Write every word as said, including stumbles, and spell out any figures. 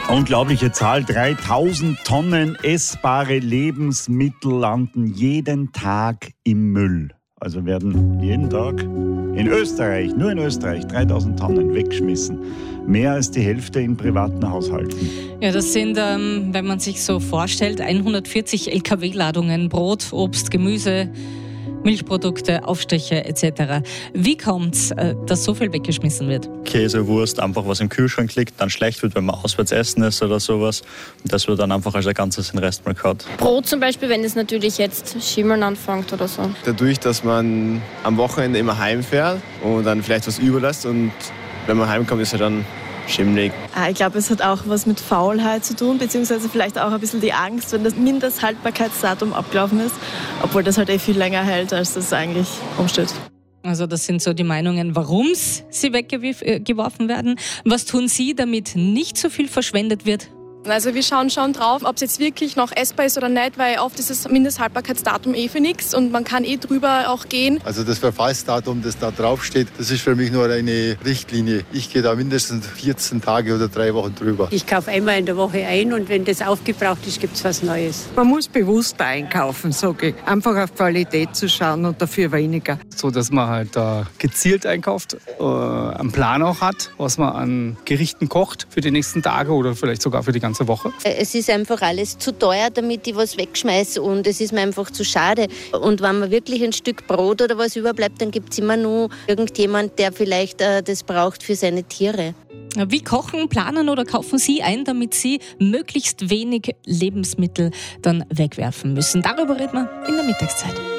Unglaubliche Zahl, dreitausend Tonnen essbare Lebensmittel landen jeden Tag im Müll. Also werden jeden Tag in Österreich, nur in Österreich, dreitausend Tonnen weggeschmissen. Mehr als die Hälfte in privaten Haushalten. Ja, das sind, ähm, wenn man sich so vorstellt, hundertvierzig L K W-Ladungen Brot, Obst, Gemüse, Milchprodukte, Aufstriche et cetera. Wie kommt es, dass so viel weggeschmissen wird? Käse, Wurst, einfach was im Kühlschrank liegt, dann schlecht wird, wenn man auswärts essen ist oder sowas. Und das wird dann einfach als ein ganzes in Restmüll gehauen. Brot zum Beispiel, wenn es natürlich jetzt schimmeln anfängt oder so. Dadurch, dass man am Wochenende immer heimfährt und dann vielleicht was überlässt und wenn man heimkommt, ist er dann schimmelig. Ich glaube, es hat auch was mit Faulheit zu tun, beziehungsweise vielleicht auch ein bisschen die Angst, wenn das Mindesthaltbarkeitsdatum abgelaufen ist, obwohl das halt eh viel länger hält, als das eigentlich umsteht. Also das sind so die Meinungen, warum sie weggeworfen werden. Was tun Sie, damit nicht so viel verschwendet wird? Also wir schauen schon drauf, ob es jetzt wirklich noch essbar ist oder nicht, weil oft ist das Mindesthaltbarkeitsdatum eh für nichts und man kann eh drüber auch gehen. Also das Verfallsdatum, das da draufsteht, das ist für mich nur eine Richtlinie. Ich gehe da mindestens vierzehn Tage oder drei Wochen drüber. Ich kaufe einmal in der Woche ein und wenn das aufgebraucht ist, gibt es was Neues. Man muss bewusst einkaufen, sage ich. Einfach auf Qualität zu schauen und dafür weniger. So, dass man halt äh, gezielt einkauft, äh, einen Plan auch hat, was man an Gerichten kocht für die nächsten Tage oder vielleicht sogar für die ganze Woche. Es ist einfach alles zu teuer, damit ich was wegschmeiße und es ist mir einfach zu schade. Und wenn man wirklich ein Stück Brot oder was überbleibt, dann gibt es immer nur irgendjemand, der vielleicht äh, das braucht für seine Tiere. Wie kochen, planen oder kaufen Sie ein, damit Sie möglichst wenig Lebensmittel dann wegwerfen müssen? Darüber reden wir in der Mittagszeit.